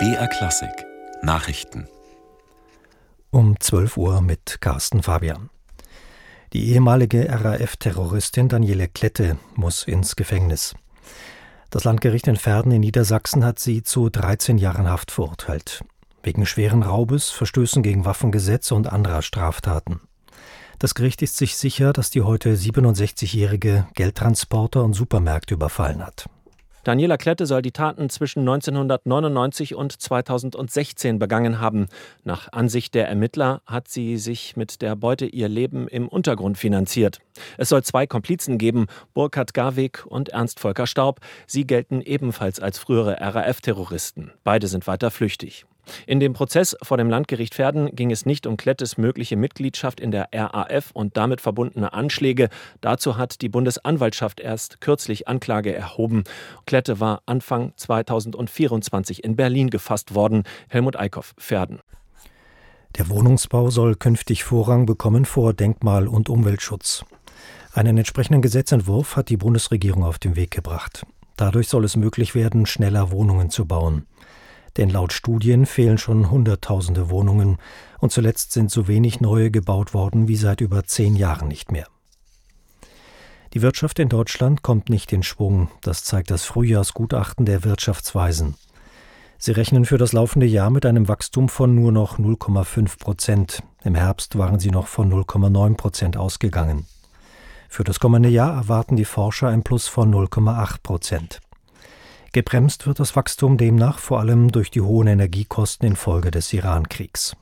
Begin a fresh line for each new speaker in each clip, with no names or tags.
BR Klassik Nachrichten
Um 12 Uhr mit Carsten Fabian. Die ehemalige RAF-Terroristin Daniela Klette muss ins Gefängnis. Das Landgericht in Verden in Niedersachsen hat sie zu 13 Jahren Haft verurteilt. Wegen schweren Raubes, Verstößen gegen Waffengesetze und anderer Straftaten. Das Gericht ist sich sicher, dass die heute 67-jährige Geldtransporter und Supermärkte überfallen hat.
Daniela Klette soll die Taten zwischen 1999 und 2016 begangen haben. Nach Ansicht der Ermittler hat sie sich mit der Beute ihr Leben im Untergrund finanziert. Es soll 2 Komplizen geben, Burkhard Garwig und Ernst Volker Staub. Sie gelten ebenfalls als frühere RAF-Terroristen. Beide sind weiter flüchtig. In dem Prozess vor dem Landgericht Verden ging es nicht um Klettes mögliche Mitgliedschaft in der RAF und damit verbundene Anschläge. Dazu hat die Bundesanwaltschaft erst kürzlich Anklage erhoben. Klette war Anfang 2024 in Berlin gefasst worden. Helmut Eickhoff, Verden.
Der Wohnungsbau soll künftig Vorrang bekommen vor Denkmal- und Umweltschutz. Einen entsprechenden Gesetzentwurf hat die Bundesregierung auf den Weg gebracht. Dadurch soll es möglich werden, schneller Wohnungen zu bauen. Denn laut Studien fehlen schon Hunderttausende Wohnungen und zuletzt sind so wenig neue gebaut worden wie seit über 10 Jahren nicht mehr. Die Wirtschaft in Deutschland kommt nicht in Schwung, das zeigt das Frühjahrsgutachten der Wirtschaftsweisen. Sie rechnen für das laufende Jahr mit einem Wachstum von nur noch 0,5%. Im Herbst waren sie noch von 0,9% ausgegangen. Für das kommende Jahr erwarten die Forscher ein Plus von 0,8%. Gebremst wird das Wachstum demnach vor allem durch die hohen Energiekosten infolge des Iran-Kriegs.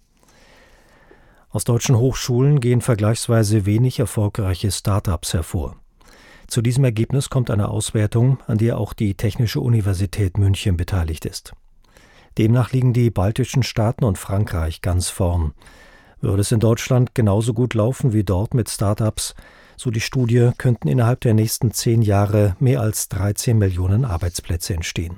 Aus deutschen Hochschulen gehen vergleichsweise wenig erfolgreiche Start-ups hervor. Zu diesem Ergebnis kommt eine Auswertung, an der auch die Technische Universität München beteiligt ist. Demnach liegen die baltischen Staaten und Frankreich ganz vorn. Würde es in Deutschland genauso gut laufen wie dort mit Start-ups, so die Studie, könnten innerhalb der nächsten 10 Jahre mehr als 13 Millionen Arbeitsplätze entstehen.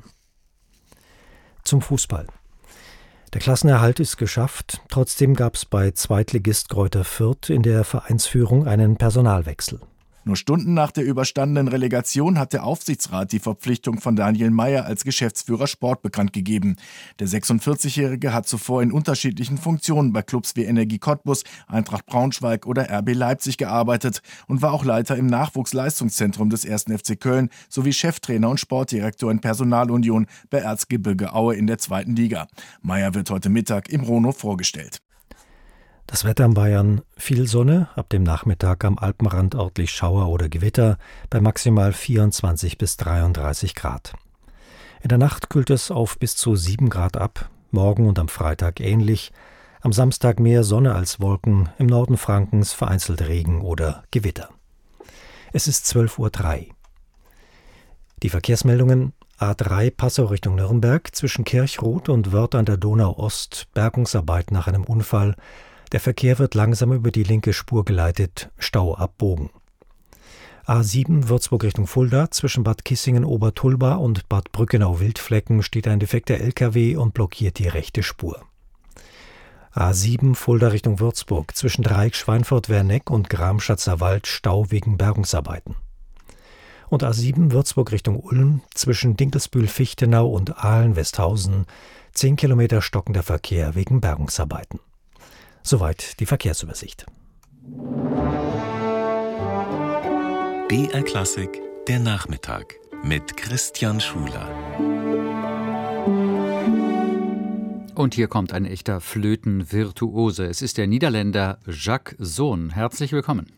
Zum Fußball. Der Klassenerhalt ist geschafft, trotzdem gab es bei Zweitligist Greuther Fürth in der Vereinsführung einen Personalwechsel.
Nur Stunden nach der überstandenen Relegation hat der Aufsichtsrat die Verpflichtung von Daniel Meyer als Geschäftsführer Sport bekannt gegeben. Der 46-Jährige hat zuvor in unterschiedlichen Funktionen bei Clubs wie Energie Cottbus, Eintracht Braunschweig oder RB Leipzig gearbeitet und war auch Leiter im Nachwuchsleistungszentrum des 1. FC Köln sowie Cheftrainer und Sportdirektor in Personalunion bei Erzgebirge Aue in der 2. Liga. Meyer wird heute Mittag im Rono vorgestellt.
Das Wetter in Bayern: viel Sonne, ab dem Nachmittag am Alpenrand örtlich Schauer oder Gewitter, bei maximal 24 bis 33 Grad. In der Nacht kühlt es auf bis zu 7 Grad ab, morgen und am Freitag ähnlich, am Samstag mehr Sonne als Wolken, im Norden Frankens vereinzelt Regen oder Gewitter. Es ist 12:03 Uhr. Die Verkehrsmeldungen: A3 Passau Richtung Nürnberg, zwischen Kirchroth und Wörth an der Donau Ost, Bergungsarbeit nach einem Unfall. Der Verkehr wird langsam über die linke Spur geleitet, Stau ab Bogen. A7 Würzburg Richtung Fulda, zwischen Bad Kissingen-Obertulba und Bad Brückenau-Wildflecken steht ein defekter LKW und blockiert die rechte Spur. A7 Fulda Richtung Würzburg, zwischen Dreieck Schweinfurt-Werneck und Gramschatzer Wald Stau wegen Bergungsarbeiten. Und A7 Würzburg Richtung Ulm, zwischen Dinkelsbühl-Fichtenau und Ahlen-Westhausen 10 Kilometer stockender Verkehr wegen Bergungsarbeiten. Soweit die Verkehrsübersicht.
BR Klassik der Nachmittag mit Christian Schuler.
Und hier kommt ein echter Flötenvirtuose. Es ist der Niederländer Jacques Zoon. Herzlich willkommen.